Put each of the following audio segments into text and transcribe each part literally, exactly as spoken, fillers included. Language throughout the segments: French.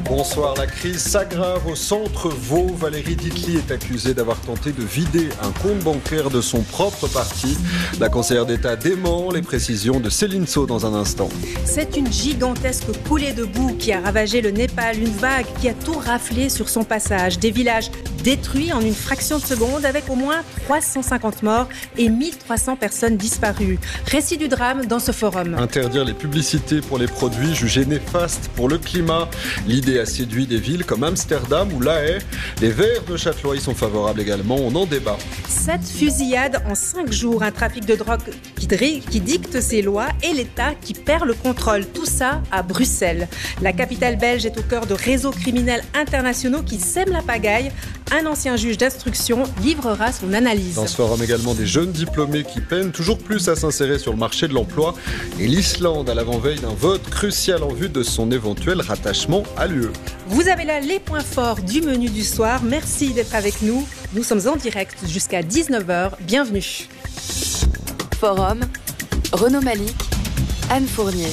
Bonsoir. La crise s'aggrave au centre Vaud. Valérie Ditely est accusée d'avoir tenté de vider un compte bancaire de son propre parti. La conseillère d'État dément. Les précisions de Céline Sceaux dans un instant. C'est une gigantesque coulée de boue qui a ravagé le Népal. Une vague qui a tout raflé sur son passage. Des villages détruits en une fraction de seconde avec au moins trois cent cinquante morts et mille trois cents personnes disparues. Récit du drame dans ce forum. Interdire les publicités pour les produits jugés néfastes pour le climat. L'idée a séduit des villes comme Amsterdam ou La Haye. Les Verts de Châtellerault y sont favorables également. On en débat. Sept fusillades en cinq jours. Un trafic de drogue qui, dri- qui dicte ses lois et l'État qui perd le contrôle. Tout ça à Bruxelles. La capitale belge est au cœur de réseaux criminels internationaux qui sèment la pagaille. Un ancien juge d'instruction livrera son analyse. Dans ce forum également des jeunes diplômés qui peinent toujours plus à s'insérer sur le marché de l'emploi. Et l'Islande à l'avant-veille d'un vote crucial en vue de son éventuel rattachement à l'U E. Vous avez là les points forts du menu du soir. Merci d'être avec nous. Nous sommes en direct jusqu'à dix-neuf heures. Bienvenue. Forum, Renaud Malik, Anne Fournier.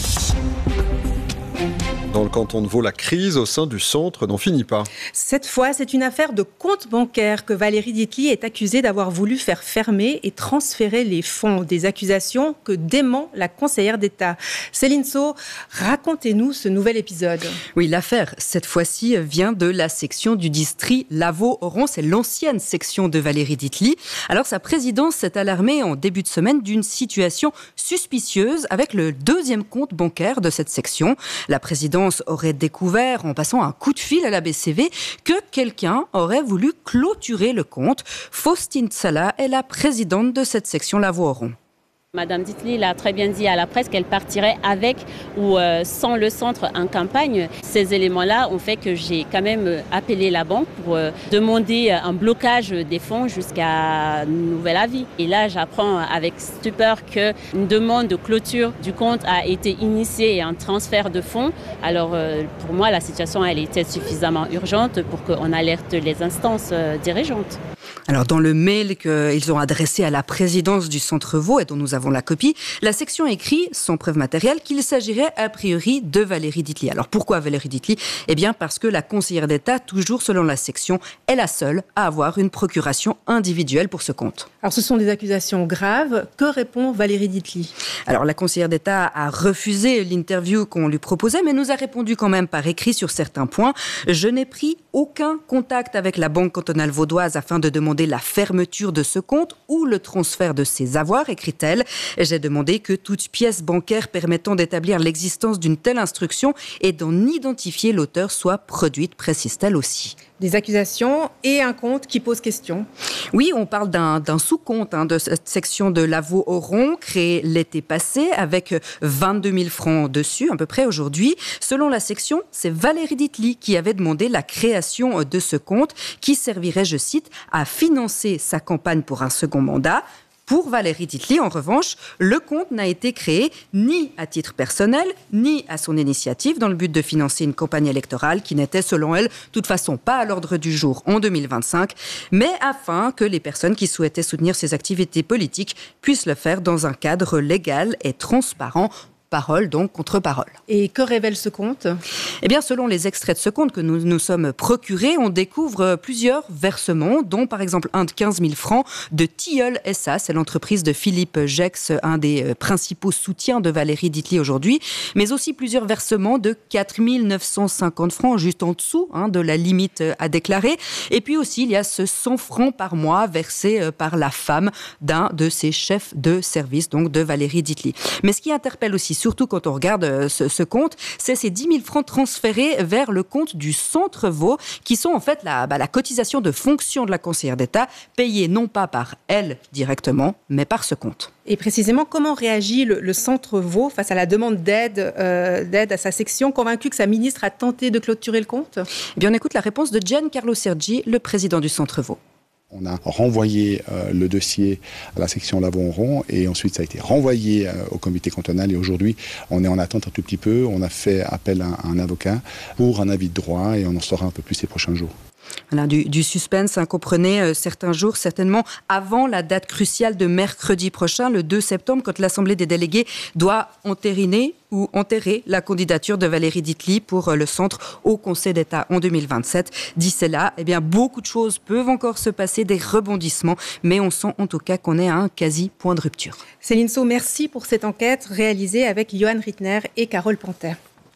Dans le canton de Vaud, la crise au sein du centre n'en finit pas. Cette fois, c'est une affaire de compte bancaire que Valérie Ditely est accusée d'avoir voulu faire fermer et transférer les fonds. Des accusations que dément la conseillère d'État. Céline Sceaux, racontez-nous ce nouvel épisode. Oui, l'affaire, cette fois-ci, vient de la section du district Lavaux-Oron. C'est l'ancienne section de Valérie Ditely. Alors, sa présidence s'est alarmée en début de semaine d'une situation suspicieuse avec le deuxième compte bancaire de cette section. La présidence aurait découvert, en passant un coup de fil à la B C V, que quelqu'un aurait voulu clôturer le compte. Faustine Sala est la présidente de cette section Lavaux-Oron. Madame Ditely l'a très bien dit à la presse qu'elle partirait avec ou euh, sans le centre en campagne. Ces éléments-là ont fait que j'ai quand même appelé la banque pour euh, demander un blocage des fonds jusqu'à nouvel avis. Et là, j'apprends avec stupeur qu'une demande de clôture du compte a été initiée et un transfert de fonds. Alors euh, pour moi, la situation elle était suffisamment urgente pour qu'on alerte les instances euh, dirigeantes. Alors, dans le mail qu'ils ont adressé à la présidence du Centre Vaud et dont nous avons la copie, la section écrit, sans preuve matérielle, qu'il s'agirait a priori de Valérie Ditely. Alors, pourquoi Valérie Ditely ? Eh bien, parce que la conseillère d'État, toujours selon la section, est la seule à avoir une procuration individuelle pour ce compte. Alors, ce sont des accusations graves. Que répond Valérie Ditely ? Alors, la conseillère d'État a refusé l'interview qu'on lui proposait, mais nous a répondu quand même par écrit sur certains points. Je n'ai pris aucun contact avec la Banque cantonale vaudoise afin de demander la fermeture de ce compte ou le transfert de ses avoirs, écrit-elle. J'ai demandé que toute pièce bancaire permettant d'établir l'existence d'une telle instruction et d'en identifier l'auteur soit produite, précise-t-elle aussi. Des accusations et un compte qui pose question. Oui, on parle d'un, d'un sous-compte hein, de cette section de Lavaux-Oron, créé l'été passé, avec vingt-deux mille francs dessus, à peu près aujourd'hui. Selon la section, c'est Valérie Ditely qui avait demandé la création de ce compte, qui servirait, je cite, à financer sa campagne pour un second mandat. Pour Valérie Ditely, en revanche, le compte n'a été créé ni à titre personnel, ni à son initiative, dans le but de financer une campagne électorale qui n'était, selon elle, de toute façon pas à l'ordre du jour en deux mille vingt-cinq, mais afin que les personnes qui souhaitaient soutenir ses activités politiques puissent le faire dans un cadre légal et transparent. Parole donc contre parole. Et que révèle ce compte ? Eh bien, selon les extraits de ce compte que nous nous sommes procurés, on découvre plusieurs versements, dont par exemple un de quinze mille francs de Tilleul S A, c'est l'entreprise de Philippe Gex, un des principaux soutiens de Valérie Ditely aujourd'hui, mais aussi plusieurs versements de quatre mille neuf cent cinquante francs, juste en dessous hein, de la limite à déclarer. Et puis aussi, il y a ce cent francs par mois versé par la femme d'un de ses chefs de service, donc de Valérie Ditely. Mais ce qui interpelle aussi, surtout quand on regarde ce, ce compte, c'est ces dix mille francs transférés vers le compte du Centre Vaud, qui sont en fait la, bah, la cotisation de fonction de la conseillère d'État, payée non pas par elle directement, mais par ce compte. Et précisément, comment réagit le, le Centre Vaud face à la demande d'aide, euh, d'aide à sa section, convaincu que sa ministre a tenté de clôturer le compte ? Eh bien, on écoute la réponse de Giancarlo Sergi, le président du Centre Vaud. On a renvoyé euh, le dossier à la section Lavaux-Oron et ensuite ça a été renvoyé euh, au comité cantonal et aujourd'hui on est en attente un tout petit peu. On a fait appel à, à un avocat pour un avis de droit et on en saura un peu plus ces prochains jours. Voilà, du, du suspense, hein, comprenez, euh, certains jours, certainement avant la date cruciale de mercredi prochain, le deux septembre, quand l'Assemblée des délégués doit entériner ou enterrer la candidature de Valérie Dietly pour euh, le centre au Conseil d'État en deux mille vingt-sept. D'ici là, eh bien, beaucoup de choses peuvent encore se passer, des rebondissements, mais on sent en tout cas qu'on est à un quasi point de rupture. Céline Sceaux, merci pour cette enquête réalisée avec Johan Rittner et Carole Panter.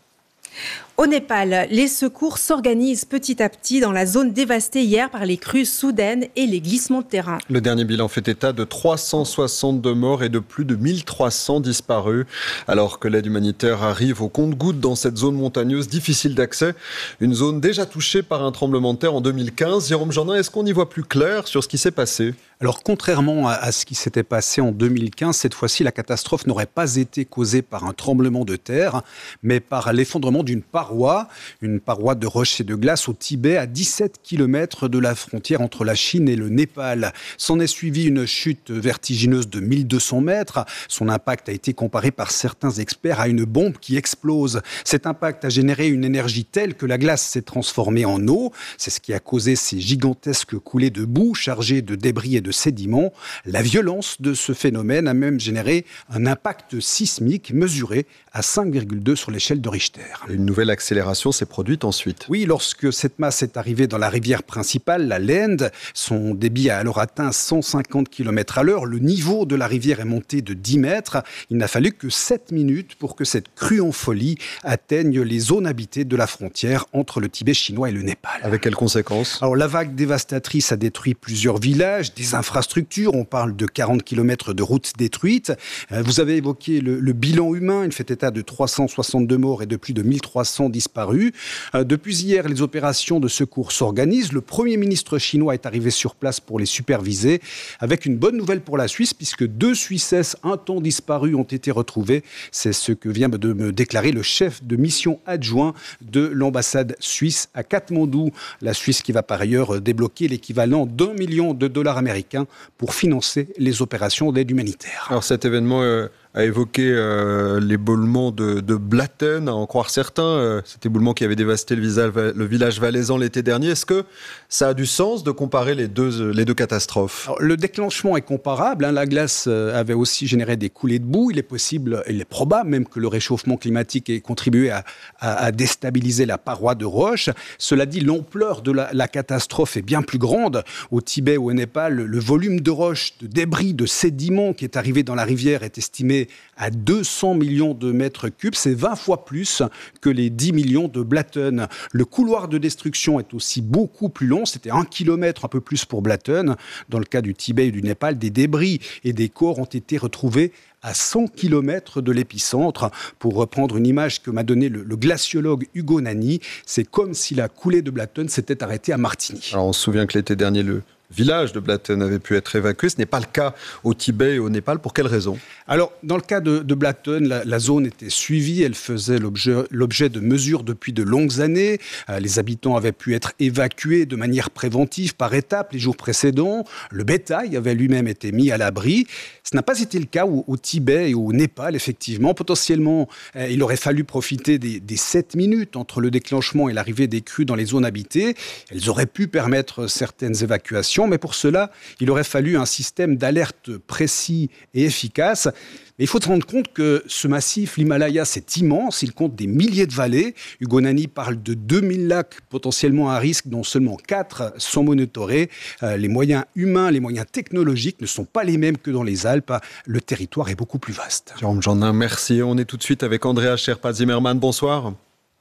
Au Népal, les secours s'organisent petit à petit dans la zone dévastée hier par les crues soudaines et les glissements de terrain. Le dernier bilan fait état de trois cent soixante-deux morts et de plus de mille trois cents disparus. Alors que l'aide humanitaire arrive au compte-gouttes dans cette zone montagneuse difficile d'accès, une zone déjà touchée par un tremblement de terre en deux mille quinze. Jérôme Gendin, est-ce qu'on y voit plus clair sur ce qui s'est passé ? Alors, contrairement à ce qui s'était passé en deux mille quinze, cette fois-ci, la catastrophe n'aurait pas été causée par un tremblement de terre, mais par l'effondrement d'une paroi, une paroi de roches et de glace au Tibet, à dix-sept kilomètres de la frontière entre la Chine et le Népal. S'en est suivi une chute vertigineuse de mille deux cents mètres. Son impact a été comparé par certains experts à une bombe qui explose. Cet impact a généré une énergie telle que la glace s'est transformée en eau. C'est ce qui a causé ces gigantesques coulées de boue chargées de débris et de sédiments. La violence de ce phénomène a même généré un impact sismique mesuré à cinq virgule deux sur l'échelle de Richter. Une nouvelle accélération s'est produite ensuite. Oui, lorsque cette masse est arrivée dans la rivière principale, la Lende, son débit a alors atteint cent cinquante kilomètres à l'heure. Le niveau de la rivière est monté de dix mètres. Il n'a fallu que sept minutes pour que cette crue en folie atteigne les zones habitées de la frontière entre le Tibet chinois et le Népal. Avec quelles conséquences ? Alors, la vague dévastatrice a détruit plusieurs villages, des infrastructures. On parle de quarante kilomètres de routes détruites. Vous avez évoqué le, le bilan humain. Il fait état de trois cent soixante-deux morts et de plus de mille trois cents disparus. Depuis hier, les opérations de secours s'organisent. Le Premier ministre chinois est arrivé sur place pour les superviser, avec une bonne nouvelle pour la Suisse, puisque deux Suissesses un temps disparues ont été retrouvées. C'est ce que vient de me déclarer le chef de mission adjoint de l'ambassade suisse à Katmandou. La Suisse qui va par ailleurs débloquer l'équivalent d'un million de dollars américains pour financer les opérations d'aide humanitaire. Alors cet événement euh, a évoqué euh, l'éboulement de, de Blatten, à en croire certains, euh, cet éboulement qui avait dévasté le, visage, le village valaisan l'été dernier. Est-ce que ça a du sens de comparer les deux, les deux catastrophes ? Alors, le déclenchement est comparable. Hein. La glace avait aussi généré des coulées de boue. Il est possible, il est probable même que le réchauffement climatique ait contribué à, à, à déstabiliser la paroi de roche. Cela dit, l'ampleur de la, la catastrophe est bien plus grande. Au Tibet ou au Népal, le, le volume de roches, de débris, de sédiments qui est arrivé dans la rivière est estimé à deux cents millions de mètres cubes. C'est vingt fois plus que les dix millions de Blatten. Le couloir de destruction est aussi beaucoup plus long. C'était un kilomètre, un peu plus pour Blatten. Dans le cas du Tibet et du Népal, des débris et des corps ont été retrouvés à cent kilomètres de l'épicentre. Pour reprendre une image que m'a donnée le, le glaciologue Hugo Nani, c'est comme si la coulée de Blatten s'était arrêtée à Martigny. Alors on se souvient que l'été dernier, le village de Blatten avait pu être évacué. Ce n'est pas le cas au Tibet et au Népal. Pour quelles raisons ? Alors, dans le cas de, de Blatten, la, la zone était suivie. Elle faisait l'objet, l'objet de mesures depuis de longues années. Euh, les habitants avaient pu être évacués de manière préventive par étapes les jours précédents. Le bétail avait lui-même été mis à l'abri. Ce n'a pas été le cas au, au Tibet et au Népal, effectivement. Potentiellement, euh, il aurait fallu profiter des, des sept minutes entre le déclenchement et l'arrivée des crues dans les zones habitées. Elles auraient pu permettre certaines évacuations. Mais pour cela, il aurait fallu un système d'alerte précis et efficace. Mais il faut se rendre compte que ce massif, l'Himalaya, c'est immense. Il compte des milliers de vallées. Hugo Nani parle de deux mille lacs potentiellement à risque, dont seulement quatre sont monitorés. Euh, les moyens humains, les moyens technologiques ne sont pas les mêmes que dans les Alpes. Le territoire est beaucoup plus vaste. Jérôme Gendin, merci. On est tout de suite avec Andrea Sherpa-Zimmermann. Bonsoir.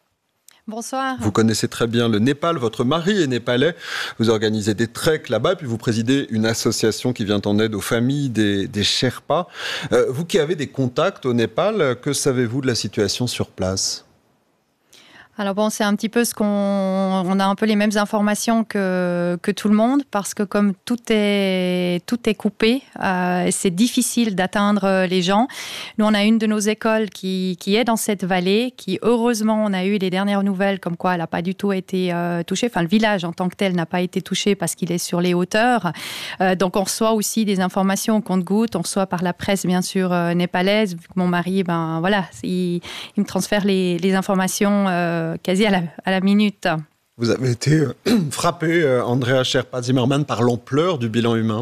Bonsoir. Vous connaissez très bien le Népal, votre mari est népalais, vous organisez des treks là-bas, puis vous présidez une association qui vient en aide aux familles des, des Sherpas. Euh, vous qui avez des contacts au Népal, que savez-vous de la situation sur place ? Alors bon, c'est un petit peu ce qu'on... On a un peu les mêmes informations que, que tout le monde, parce que comme tout est, tout est coupé, euh, c'est difficile d'atteindre les gens. Nous, on a une de nos écoles qui, qui est dans cette vallée, qui heureusement, on a eu les dernières nouvelles, comme quoi elle n'a pas du tout été euh, touchée. Enfin, le village en tant que tel n'a pas été touché parce qu'il est sur les hauteurs. Euh, donc, on reçoit aussi des informations au compte-gouttes. On reçoit par la presse, bien sûr, euh, népalaise. Vu que mon mari, ben voilà, il, il me transfère les, les informations euh, quasi à la, à la minute. Vous avez été frappé, Andrea Sherpa-Zimmermann, par l'ampleur du bilan humain.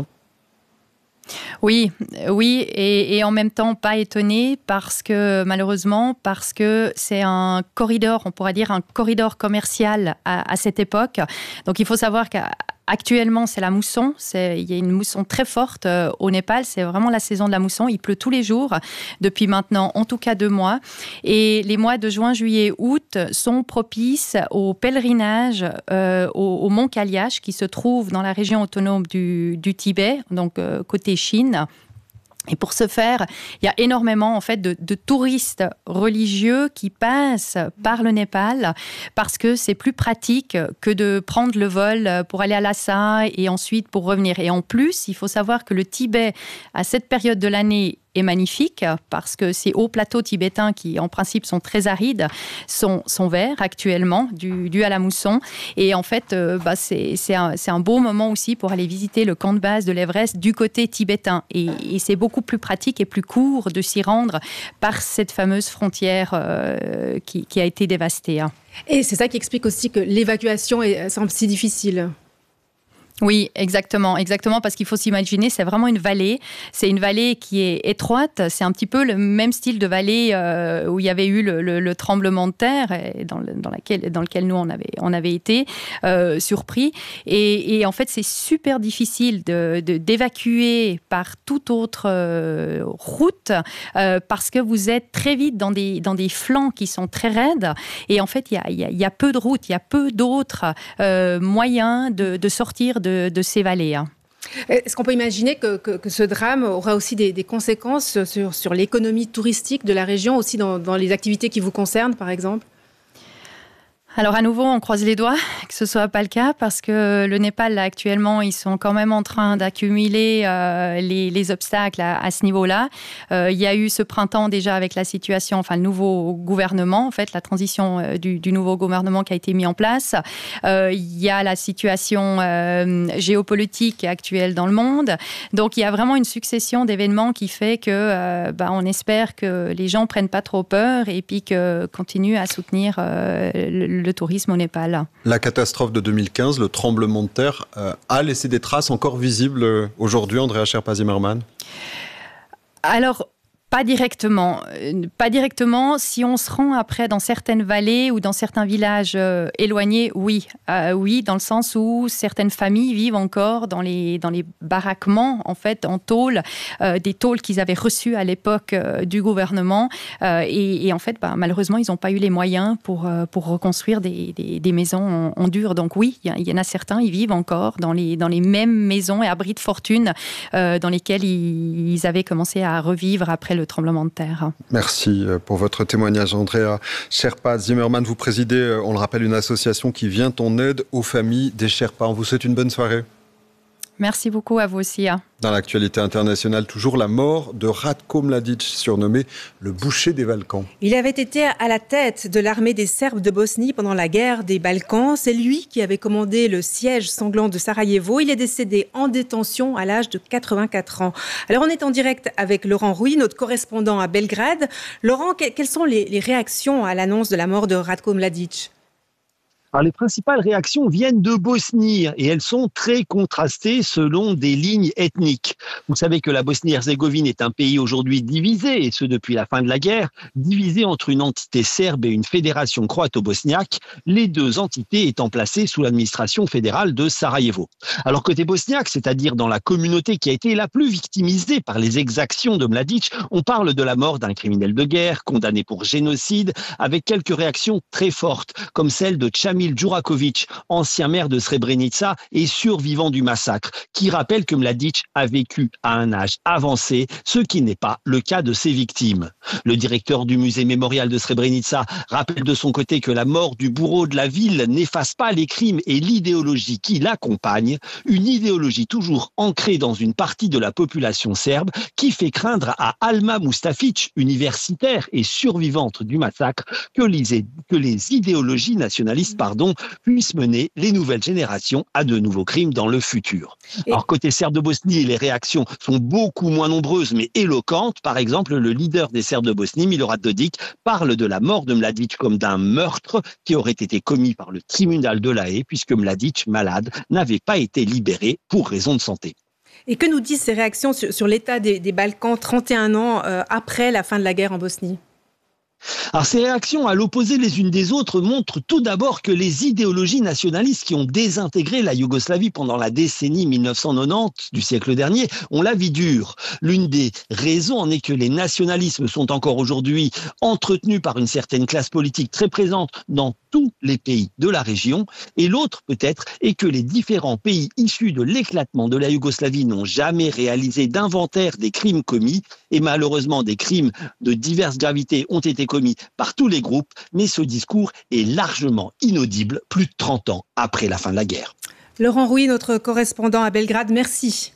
Oui, oui, et, et en même temps pas étonné parce que malheureusement parce que c'est un corridor, on pourrait dire un corridor commercial à, à cette époque. Donc il faut savoir qu'actuellement c'est la mousson, c'est, il y a une mousson très forte euh, au Népal, c'est vraiment la saison de la mousson. Il pleut tous les jours depuis maintenant en tout cas deux mois, et les mois de juin, juillet, août sont propices au pèlerinage euh, au, au mont Kaliach qui se trouve dans la région autonome du, du Tibet, donc euh, côté Chine. Et pour ce faire, il y a énormément en fait de, de touristes religieux qui passent par le Népal parce que c'est plus pratique que de prendre le vol pour aller à Lhasa et ensuite pour revenir. Et en plus, il faut savoir que le Tibet, à cette période de l'année, est magnifique parce que ces hauts plateaux tibétains qui en principe sont très arides sont, sont verts actuellement dû, dû à la mousson, et en fait euh, bah, c'est, c'est, un, c'est un beau moment aussi pour aller visiter le camp de base de l'Everest du côté tibétain, et, et c'est beaucoup plus pratique et plus court de s'y rendre par cette fameuse frontière euh, qui, qui a été dévastée. Hein. Et c'est ça qui explique aussi que l'évacuation est, semble si difficile. Oui, exactement, exactement, parce qu'il faut s'imaginer, c'est vraiment une vallée. C'est une vallée qui est étroite. C'est un petit peu le même style de vallée euh, où il y avait eu le, le, le tremblement de terre, et dans, le, dans, laquelle, dans lequel nous on avait, on avait été euh, surpris. Et, et en fait, c'est super difficile de, de, d'évacuer par toute autre euh, route euh, parce que vous êtes très vite dans des, dans des flancs qui sont très raides. Et en fait, il y a, il y a, il y a peu de routes, il y a peu d'autres euh, moyens de, de sortir de De, de ces vallées. Hein. Est-ce qu'on peut imaginer que, que, que ce drame aura aussi des, des conséquences sur, sur l'économie touristique de la région, aussi dans, dans les activités qui vous concernent, par exemple ? Alors à nouveau, on croise les doigts que ce soit pas le cas, parce que le Népal, là, actuellement, ils sont quand même en train d'accumuler euh, les, les obstacles à, à ce niveau-là. Euh, il y a eu ce printemps déjà avec la situation, enfin le nouveau gouvernement, en fait, la transition euh, du, du nouveau gouvernement qui a été mis en place. Euh, il y a la situation euh, géopolitique actuelle dans le monde. Donc il y a vraiment une succession d'événements qui fait que, euh, bah, on espère que les gens prennent pas trop peur et puis que continuent à soutenir euh, le le tourisme au Népal. La catastrophe de deux mille quinze, le tremblement de terre, euh, a laissé des traces encore visibles aujourd'hui, Andrea Sherpa-Zimmermann ? Alors, pas directement. Pas directement. Si on se rend après dans certaines vallées ou dans certains villages euh, éloignés, oui. Euh, oui, dans le sens où certaines familles vivent encore dans les, dans les baraquements, en fait, en tôle, euh, des tôles qu'ils avaient reçues à l'époque euh, du gouvernement. Euh, et, et en fait, bah, malheureusement, ils n'ont pas eu les moyens pour, euh, pour reconstruire des, des, des maisons en, en dur. Donc oui, il y, y en a certains, ils vivent encore dans les, dans les mêmes maisons et abris de fortune euh, dans lesquels ils, ils avaient commencé à revivre après le tremblement de terre. Merci pour votre témoignage, Andrea Sherpa-Zimmermann. Vous présidez, on le rappelle, une association qui vient en aide aux familles des Sherpas. On vous souhaite une bonne soirée. Merci beaucoup à vous aussi. Hein. Dans l'actualité internationale, toujours la mort de Ratko Mladic, surnommé le boucher des Balkans. Il avait été à la tête de l'armée des Serbes de Bosnie pendant la guerre des Balkans. C'est lui qui avait commandé le siège sanglant de Sarajevo. Il est décédé en détention à l'âge de quatre-vingt-quatre ans. Alors on est en direct avec Laurent Rouy, notre correspondant à Belgrade. Laurent, quelles sont les, les réactions à l'annonce de la mort de Ratko Mladic ? Alors, les principales réactions viennent de Bosnie et elles sont très contrastées selon des lignes ethniques. Vous savez que la Bosnie-Herzégovine est un pays aujourd'hui divisé, et ce depuis la fin de la guerre, divisé entre une entité serbe et une fédération croato-bosniaque, les deux entités étant placées sous l'administration fédérale de Sarajevo. Alors côté bosniaque, c'est-à-dire dans la communauté qui a été la plus victimisée par les exactions de Mladic, on parle de la mort d'un criminel de guerre condamné pour génocide, avec quelques réactions très fortes, comme celle de Chamil Djurakovic, ancien maire de Srebrenica et survivant du massacre, qui rappelle que Mladic a vécu à un âge avancé, ce qui n'est pas le cas de ses victimes. Le directeur du musée mémorial de Srebrenica rappelle de son côté que la mort du bourreau de la ville n'efface pas les crimes et l'idéologie qui l'accompagne, une idéologie toujours ancrée dans une partie de la population serbe qui fait craindre à Alma Mustafic, universitaire et survivante du massacre, que les, que les idéologies nationalistes pardon, puisse mener les nouvelles générations à de nouveaux crimes dans le futur. Et... Alors, côté Serbes de Bosnie, les réactions sont beaucoup moins nombreuses, mais éloquentes. Par exemple, le leader des Serbes de Bosnie, Milorad Dodik, parle de la mort de Mladic comme d'un meurtre qui aurait été commis par le tribunal de La Haye, puisque Mladic, malade, n'avait pas été libéré pour raison de santé. Et que nous disent ces réactions sur, sur l'état des, des Balkans trente et un ans euh, après la fin de la guerre en Bosnie ? Alors, ces réactions à l'opposé les unes des autres montrent tout d'abord que les idéologies nationalistes qui ont désintégré la Yougoslavie pendant la décennie mille neuf cent quatre-vingt-dix du siècle dernier ont la vie dure. L'une des raisons en est que les nationalismes sont encore aujourd'hui entretenus par une certaine classe politique très présente dans tous les pays de la région. Et l'autre, peut-être, est que les différents pays issus de l'éclatement de la Yougoslavie n'ont jamais réalisé d'inventaire des crimes commis. Et malheureusement, des crimes de diverses gravités ont été commis par tous les groupes, mais ce discours est largement inaudible plus de trente ans après la fin de la guerre. Laurent Rouy, notre correspondant à Belgrade, merci.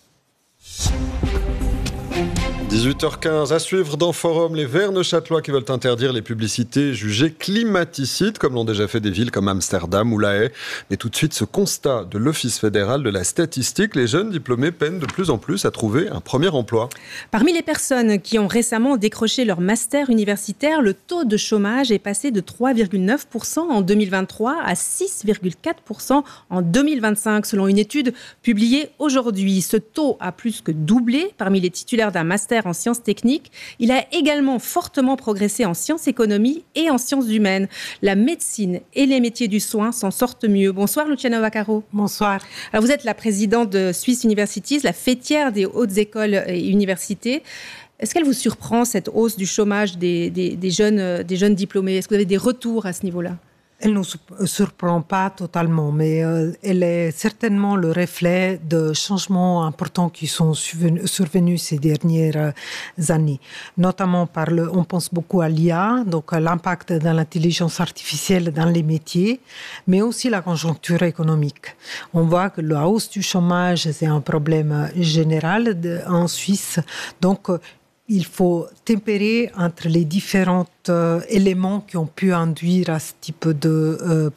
dix-huit heures quinze, à suivre dans Forum, les Verts neuchâtelois qui veulent interdire les publicités jugées climaticides, comme l'ont déjà fait des villes comme Amsterdam ou La Haye. Mais tout de suite, ce constat de l'Office fédéral de la statistique, les jeunes diplômés peinent de plus en plus à trouver un premier emploi. Parmi les personnes qui ont récemment décroché leur master universitaire, le taux de chômage est passé de trois virgule neuf pour cent en deux mille vingt-trois à six virgule quatre pour cent en deux mille vingt-cinq, selon une étude publiée aujourd'hui. Ce taux a plus que doublé parmi les titulaires d'un master en sciences techniques. Il a également fortement progressé en sciences économie et en sciences humaines. La médecine et les métiers du soin s'en sortent mieux. Bonsoir Luciana Vaccaro. Bonsoir. Alors, vous êtes la présidente de Swiss Universities, la fêtière des hautes écoles et universités. Est-ce qu'elle vous surprend, cette hausse du chômage des, des, des, jeunes, des jeunes diplômés ? Est-ce que vous avez des retours à ce niveau-là ? Elle ne nous surprend pas totalement, mais euh, elle est certainement le reflet de changements importants qui sont survenus ces dernières années. Notamment par le, on pense beaucoup à l'I A, donc à l'impact de l'intelligence artificielle dans les métiers, mais aussi la conjoncture économique. On voit que la hausse du chômage, c'est un problème général de, en Suisse, donc il faut tempérer entre les différents euh, éléments qui ont pu induire à ce type de, euh,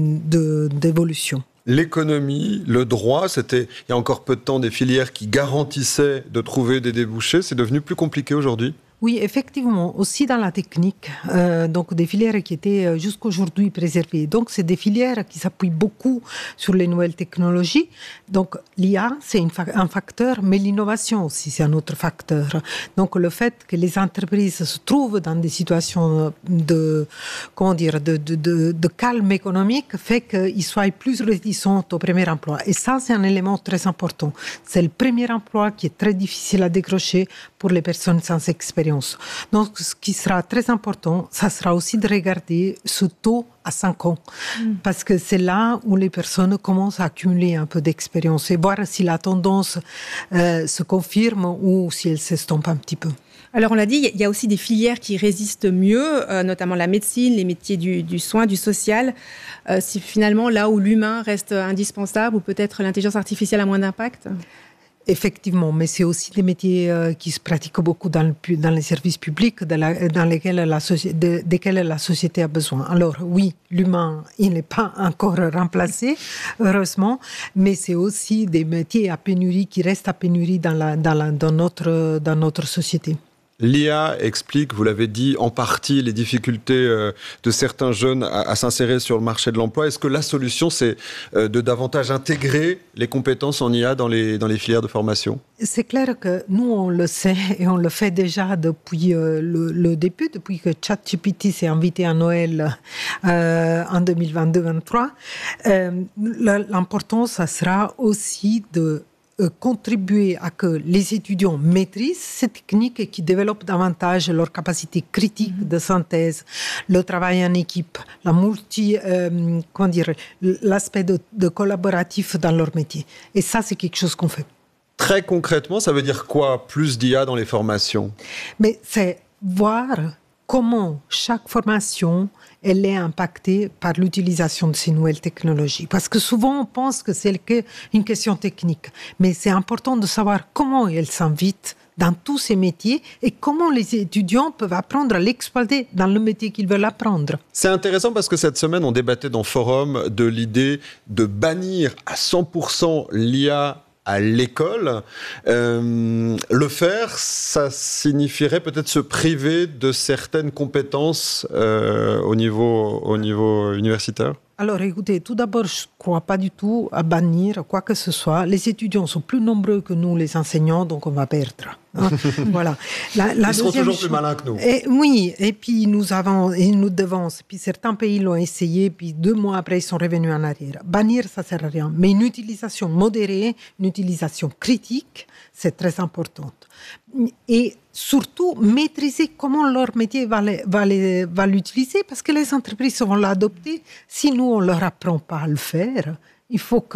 de, d'évolution. L'économie, le droit, c'était il y a encore peu de temps des filières qui garantissaient de trouver des débouchés. C'est devenu plus compliqué aujourd'hui ? Oui, effectivement, aussi dans la technique, euh, donc des filières qui étaient jusqu'aujourd'hui préservées. Donc, c'est des filières qui s'appuient beaucoup sur les nouvelles technologies. Donc, l'I A, c'est une fa- un facteur, mais l'innovation aussi, c'est un autre facteur. Donc, le fait que les entreprises se trouvent dans des situations de, comment dire, de, de, de, de calme économique fait qu'ils soient plus réticents au premier emploi. Et ça, c'est un élément très important. C'est le premier emploi qui est très difficile à décrocher pour les personnes sans expérience. Donc, ce qui sera très important, ça sera aussi de regarder ce taux à cinq ans. Mm. Parce que c'est là où les personnes commencent à accumuler un peu d'expérience et voir si la tendance euh, se confirme ou si elle s'estompe un petit peu. Alors, on l'a dit, il y a aussi des filières qui résistent mieux, euh, notamment la médecine, les métiers du, du soin, du social. Euh, c'est finalement là où l'humain reste indispensable ou peut-être l'intelligence artificielle a moins d'impact ? Effectivement, mais c'est aussi des métiers euh, qui se pratiquent beaucoup dans, le, dans les services publics de la, dans lesquels la, soci, de, desquels la société a besoin. Alors oui, l'humain, il n'est pas encore remplacé, heureusement, mais c'est aussi des métiers à pénurie qui restent à pénurie dans, la, dans, la, dans, notre, dans notre société. L'I A explique, vous l'avez dit, en partie les difficultés euh, de certains jeunes à, à s'insérer sur le marché de l'emploi. Est-ce que la solution, c'est euh, de davantage intégrer les compétences en I A dans les, dans les filières de formation ? C'est clair que nous, on le sait et on le fait déjà depuis euh, le, le début, depuis que ChatGPT s'est invité à Noël euh, en deux mille vingt-deux vingt-trois. Euh, l'important, ça sera aussi de contribuer à que les étudiants maîtrisent ces techniques et qui développent davantage leur capacité critique de synthèse, le travail en équipe, la multi, euh, comment dire, l'aspect de, de collaboratif dans leur métier. Et ça, c'est quelque chose qu'on fait. Très concrètement, ça veut dire quoi, plus d'I A dans les formations ? Mais c'est voir comment chaque formation elle est impactée par l'utilisation de ces nouvelles technologies. Parce que souvent, on pense que c'est une question technique. Mais c'est important de savoir comment elles s'invitent dans tous ces métiers et comment les étudiants peuvent apprendre à l'exploiter dans le métier qu'ils veulent apprendre. C'est intéressant parce que cette semaine, on débattait dans Forum de l'idée de bannir à cent pour cent l'I A à l'école. Euh, le faire, ça signifierait peut-être se priver de certaines compétences euh, au niveau, au niveau universitaire ? Alors écoutez, tout d'abord, je ne crois pas du tout à bannir quoi que ce soit. Les étudiants sont plus nombreux que nous, les enseignants, donc on va perdre. Hein. Voilà. La, la Ils seront toujours chose, plus malins que nous. Et, oui, et puis nous avons, et nous devancent. Puis certains pays l'ont essayé, puis deux mois après, ils sont revenus en arrière. Bannir, ça ne sert à rien. Mais une utilisation modérée, une utilisation critique, c'est très important. Et surtout, maîtriser comment leur métier va, les, va, les, va l'utiliser, parce que les entreprises vont l'adopter. Si nous, on ne leur apprend pas à le faire, il faut qu'ils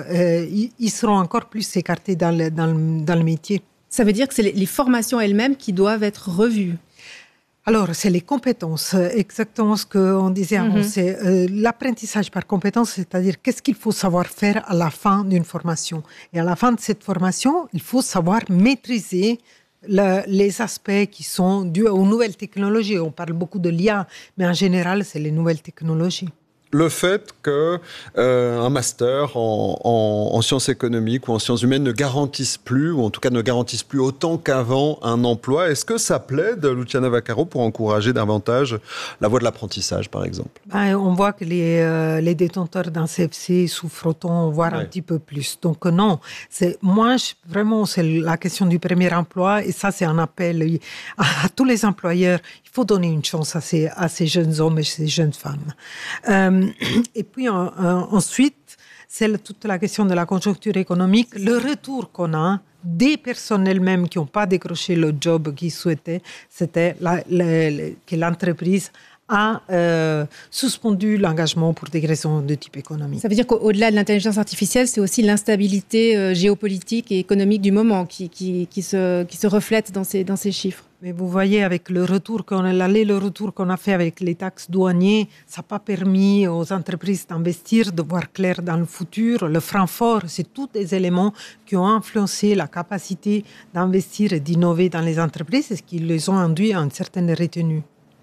euh, seront encore plus écartés dans le, dans, le, dans le métier. Ça veut dire que c'est les, les formations elles-mêmes qui doivent être revues. Alors, c'est les compétences, exactement ce qu'on disait avant. Mm-hmm. C'est euh, l'apprentissage par compétence, c'est-à-dire qu'est-ce qu'il faut savoir faire à la fin d'une formation. Et à la fin de cette formation, il faut savoir maîtriser le, les aspects qui sont dus aux nouvelles technologies. On parle beaucoup de l'I A, mais en général, c'est les nouvelles technologies. Le fait qu'un euh, master en, en, en sciences économiques ou en sciences humaines ne garantisse plus, ou en tout cas ne garantisse plus autant qu'avant un emploi, est-ce que ça plaide, Luciana Vaccaro, pour encourager davantage la voie de l'apprentissage, par exemple ? Ben, on voit que les, euh, les détenteurs d'un C F C souffrent autant, voire ouais. un petit peu plus. Donc non, c'est, moi, je, vraiment, c'est la question du premier emploi, et ça, c'est un appel à, à tous les employeurs. Il faut donner une chance à ces, à ces jeunes hommes et ces jeunes femmes. Euh, Et puis euh, ensuite, c'est toute la question de la conjoncture économique. Le retour qu'on a des personnes elles-mêmes qui n'ont pas décroché le job qu'ils souhaitaient, c'était la, la, la, que l'entreprise a euh, suspendu l'engagement pour des raisons de type économique. Ça veut dire qu'au-delà de l'intelligence artificielle, c'est aussi l'instabilité euh, géopolitique et économique du moment qui, qui, qui, se, qui se reflète dans ces, dans ces chiffres. Mais vous voyez, avec le retour qu'on a, l'aller, le retour qu'on a fait avec les taxes douanières, ça n'a pas permis aux entreprises d'investir, de voir clair dans le futur. Le franc fort, c'est tous des éléments qui ont influencé la capacité d'investir et d'innover dans les entreprises et qui les ont induits à une certaine retenue.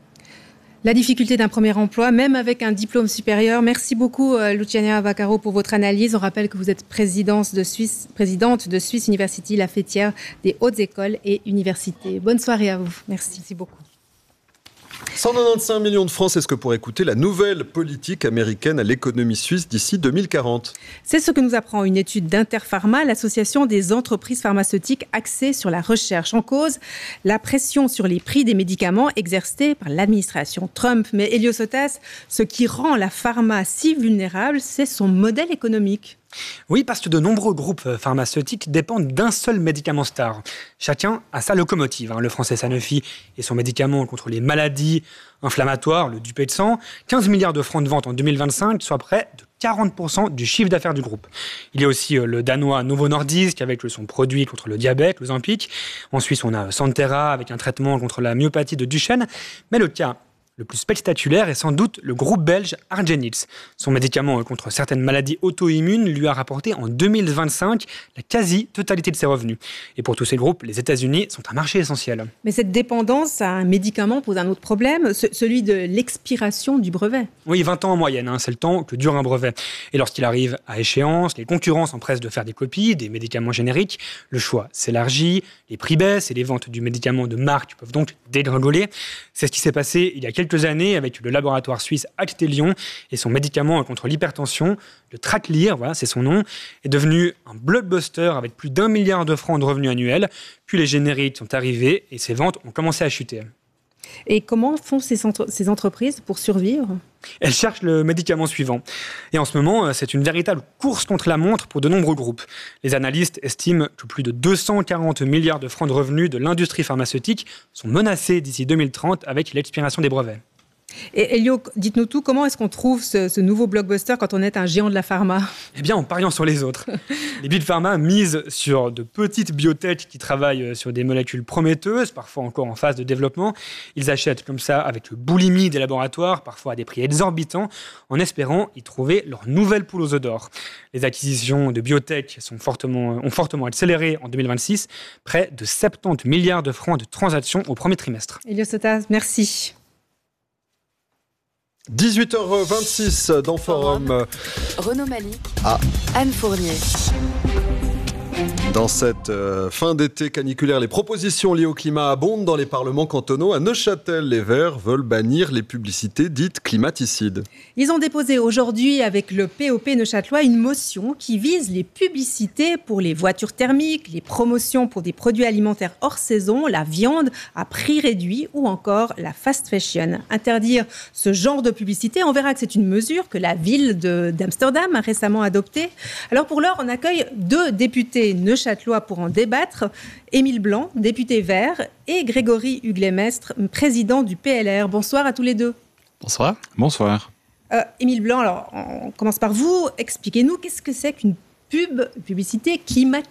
La difficulté d'un premier emploi, même avec un diplôme supérieur. Merci beaucoup, Luciana Vaccaro, pour votre analyse. On rappelle que vous êtes présidente de Suisse, présidente de Swiss University, la fêtière des hautes écoles et universités. Bonne soirée à vous. Merci. Merci beaucoup. cent quatre-vingt-quinze millions de francs, c'est ce que pour écouter la nouvelle politique américaine à l'économie suisse d'ici deux mille quarante. C'est ce que nous apprend une étude d'Interpharma, l'association des entreprises pharmaceutiques axées sur la recherche. En cause, la pression sur les prix des médicaments exercée par l'administration Trump. Mais Elio Sotas, ce qui rend la pharma si vulnérable, c'est son modèle économique. Oui, parce que de nombreux groupes pharmaceutiques dépendent d'un seul médicament star. Chacun a sa locomotive. Hein. Le français Sanofi et son médicament contre les maladies inflammatoires, le Dupixent, quinze milliards de francs de vente en deux mille vingt-cinq, soit près de quarante pour cent du chiffre d'affaires du groupe. Il y a aussi le danois Novo Nordisk avec son produit contre le diabète, l'Ozempic. En Suisse, on a Santhera avec un traitement contre la myopathie de Duchenne. Mais le cas le plus spectaculaire est sans doute le groupe belge Argenix. Son médicament contre certaines maladies auto-immunes lui a rapporté en deux mille vingt-cinq la quasi-totalité de ses revenus. Et pour tous ces groupes, les États-Unis sont un marché essentiel. Mais cette dépendance à un médicament pose un autre problème, celui de l'expiration du brevet. Oui, vingt ans en moyenne, hein, c'est le temps que dure un brevet. Et lorsqu'il arrive à échéance, les concurrents s'empressent de faire des copies des médicaments génériques, le choix s'élargit, les prix baissent et les ventes du médicament de marque peuvent donc dégringoler. C'est ce qui s'est passé il y a quelques quelques années avec le laboratoire suisse Actelion et son médicament contre l'hypertension, le Tracleer, voilà, c'est son nom, est devenu un blockbuster avec plus d'un milliard de francs de revenus annuels. Puis les génériques sont arrivés et ses ventes ont commencé à chuter. Et comment font ces, entre- ces entreprises pour survivre ? Elles cherchent le médicament suivant. Et en ce moment, c'est une véritable course contre la montre pour de nombreux groupes. Les analystes estiment que plus de deux cent quarante milliards de francs de revenus de l'industrie pharmaceutique sont menacés d'ici deux mille trente avec l'expiration des brevets. Et Elio, dites-nous tout, comment est-ce qu'on trouve ce, ce nouveau blockbuster quand on est un géant de la pharma ? Eh bien, en pariant sur les autres. Les Big Pharma misent sur de petites biotech qui travaillent sur des molécules prometteuses, parfois encore en phase de développement. Ils achètent comme ça avec le boulimie des laboratoires, parfois à des prix exorbitants, en espérant y trouver leur nouvelle poule aux œufs d'or. Les acquisitions de biotech sont fortement, ont fortement accéléré en deux mille vingt-six, près de soixante-dix milliards de francs de transactions au premier trimestre. Elio Sota, merci. dix-huit heures vingt-six dans Forum. Renaud Malik, ah. Anne Fournier. Dans cette euh, fin d'été caniculaire, les propositions liées au climat abondent dans les parlements cantonaux. À Neuchâtel, les Verts veulent bannir les publicités dites climaticides. Ils ont déposé aujourd'hui avec le P O P neuchâtelois une motion qui vise les publicités pour les voitures thermiques, les promotions pour des produits alimentaires hors saison, la viande à prix réduit ou encore la fast fashion. Interdire ce genre de publicité, on verra que c'est une mesure que la ville de, d'Amsterdam a récemment adoptée. Alors pour l'heure, on accueille deux députés neuchâtelois pour en débattre. Émile Blanc, député Vert, et Grégory Huglet-Mestre, président du P L R. Bonsoir à tous les deux. Bonsoir. Bonsoir. Euh, Émile Blanc, alors on commence par vous. Expliquez-nous, qu'est-ce que c'est qu'une pub, publicité climaticide ?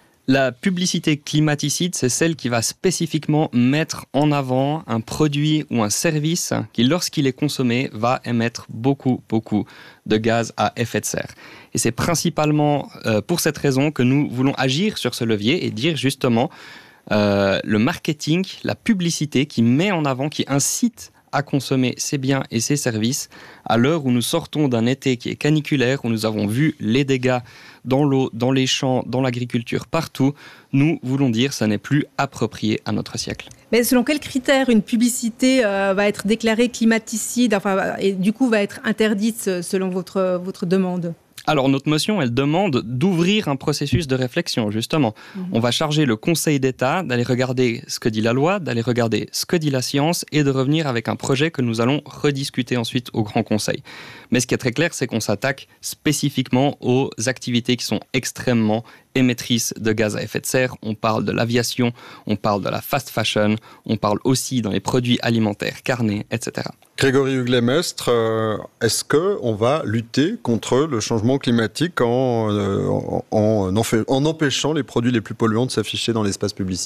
La publicité climaticide, c'est celle qui va spécifiquement mettre en avant un produit ou un service qui, lorsqu'il est consommé, va émettre beaucoup, beaucoup de gaz à effet de serre. Et c'est principalement euh, pour cette raison que nous voulons agir sur ce levier et dire justement euh, le marketing, la publicité qui met en avant, qui incite à consommer ses biens et ses services à l'heure où nous sortons d'un été qui est caniculaire, où nous avons vu les dégâts dans l'eau, dans les champs, dans l'agriculture, partout. Nous voulons dire que ça n'est plus approprié à notre siècle. Mais selon quels critères une publicité euh, va être déclarée climaticide, enfin, et du coup va être interdite selon votre, votre demande ? Alors, notre motion, elle demande d'ouvrir un processus de réflexion, justement. Mmh. On va charger le Conseil d'État d'aller regarder ce que dit la loi, d'aller regarder ce que dit la science et de revenir avec un projet que nous allons rediscuter ensuite au Grand Conseil. Mais ce qui est très clair, c'est qu'on s'attaque spécifiquement aux activités qui sont extrêmement émettrices de gaz à effet de serre. On parle de l'aviation, on parle de la fast fashion, on parle aussi dans les produits alimentaires, carnés, et cetera. Grégory Huglet-Mestre, euh, est-ce qu'on va lutter contre le changement climatique en, euh, en, en, en empêchant les produits les plus polluants de s'afficher dans l'espace publicitaire ?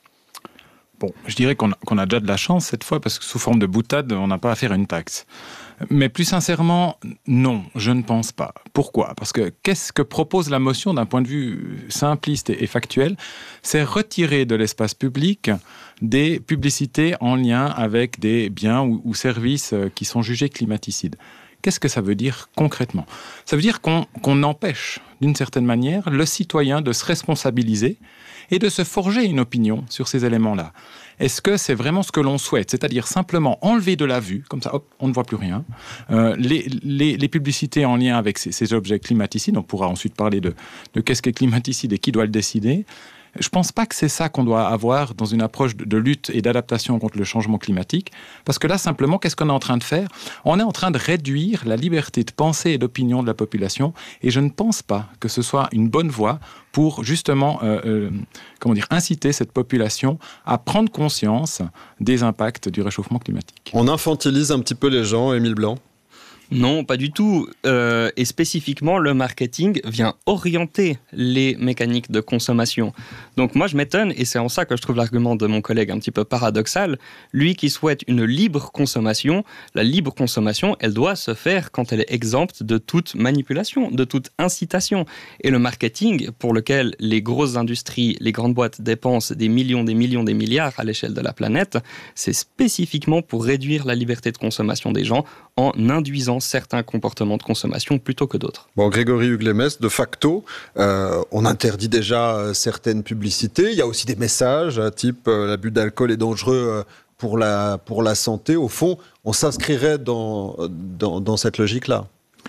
Bon, je dirais qu'on a, qu'on a déjà de la chance cette fois, parce que sous forme de boutade, on n'a pas à faire une taxe. Mais plus sincèrement, non, je ne pense pas. Pourquoi ? Parce que qu'est-ce que propose la motion d'un point de vue simpliste et factuel ? C'est retirer de l'espace public des publicités en lien avec des biens ou, ou services qui sont jugés climaticides. Qu'est-ce que ça veut dire concrètement ? Ça veut dire qu'on, qu'on empêche, d'une certaine manière, le citoyen de se responsabiliser et de se forger une opinion sur ces éléments-là. Est-ce que c'est vraiment ce que l'on souhaite ? C'est-à-dire simplement enlever de la vue, comme ça, hop, on ne voit plus rien. Euh, les, les, les publicités en lien avec ces, ces objets climaticides, on pourra ensuite parler de, de qu'est-ce qu'est climaticide et qui doit le décider. Je ne pense pas que c'est ça qu'on doit avoir dans une approche de, de lutte et d'adaptation contre le changement climatique. Parce que là, simplement, qu'est-ce qu'on est en train de faire ? On est en train de réduire la liberté de pensée et d'opinion de la population. Et je ne pense pas que ce soit une bonne voie pour justement euh, euh, comment dire, inciter cette population à prendre conscience des impacts du réchauffement climatique. On infantilise un petit peu les gens, Émile Blanc ? Non, pas du tout. Euh, et spécifiquement, le marketing vient orienter les mécaniques de consommation. Donc moi, je m'étonne, et c'est en ça que je trouve l'argument de mon collègue un petit peu paradoxal. Lui qui souhaite une libre consommation, la libre consommation, elle doit se faire quand elle est exempte de toute manipulation, de toute incitation. Et le marketing, pour lequel les grosses industries, les grandes boîtes dépensent des millions, des millions, des milliards à l'échelle de la planète, c'est spécifiquement pour réduire la liberté de consommation des gens en induisant certains comportements de consommation plutôt que d'autres. Bon, Grégory Huglet-Mestre, de facto, euh, on interdit déjà euh, certaines publicités. Il y a aussi des messages, euh, type euh, l'abus d'alcool est dangereux euh, pour, la, pour la santé. Au fond, on s'inscrirait dans, dans, dans cette logique-là.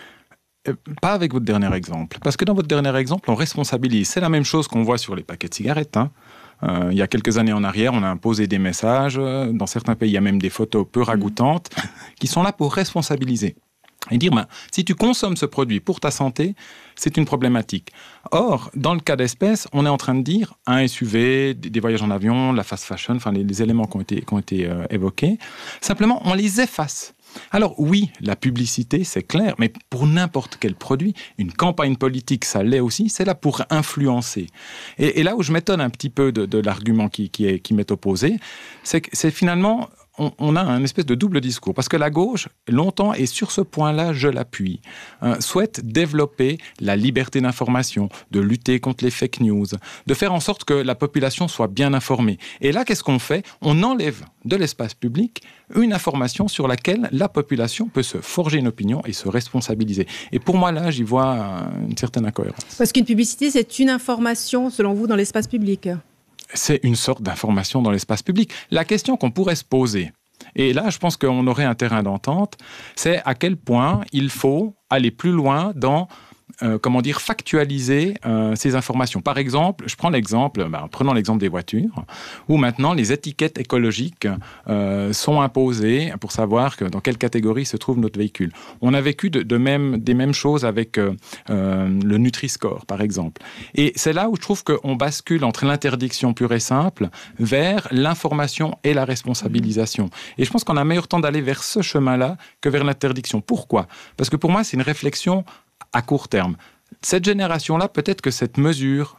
Pas avec votre dernier exemple. Parce que dans votre dernier exemple, on responsabilise. C'est la même chose qu'on voit sur les paquets de cigarettes, hein. Euh, il y a quelques années en arrière, on a imposé des messages. Dans certains pays, il y a même des photos peu ragoûtantes qui sont là pour responsabiliser. et dire, ben, si tu consommes ce produit pour ta santé, c'est une problématique. Or, dans le cas d'espèce, on est en train de dire un S U V, des voyages en avion, la fast fashion, enfin les, les éléments qui ont été, qui ont été euh, évoqués, simplement on les efface. Alors oui, la publicité, c'est clair, mais pour n'importe quel produit, une campagne politique, ça l'est aussi, c'est là pour influencer. Et, et là où je m'étonne un petit peu de, de l'argument qui, qui, est, qui m'est opposé, c'est que c'est finalement... On, on a un espèce de double discours, parce que la gauche, longtemps, et sur ce point-là, je l'appuie, hein, souhaite développer la liberté d'information, de lutter contre les fake news, de faire en sorte que la population soit bien informée. Et là, qu'est-ce qu'on fait ? On enlève de l'espace public une information sur laquelle la population peut se forger une opinion et se responsabiliser. Et pour moi, là, j'y vois une certaine incohérence. Parce qu'une publicité, c'est une information, selon vous, dans l'espace public ? C'est une sorte d'information dans l'espace public. La question qu'on pourrait se poser, et là je pense qu'on aurait un terrain d'entente, c'est à quel point il faut aller plus loin dans euh, comment dire, factualiser euh, ces informations. Par exemple, je prends l'exemple, ben, prenons l'exemple des voitures, où maintenant les étiquettes écologiques euh, sont imposées pour savoir que, dans quelle catégorie se trouve notre véhicule. On a vécu de, de même, des mêmes choses avec euh, euh, le Nutri-Score, par exemple. Et c'est là où je trouve qu'on bascule entre l'interdiction pure et simple vers l'information et la responsabilisation. Et je pense qu'on a meilleur temps d'aller vers ce chemin-là que vers l'interdiction. Pourquoi ? Parce que pour moi, c'est une réflexion à court terme. Cette génération-là, peut-être que cette mesure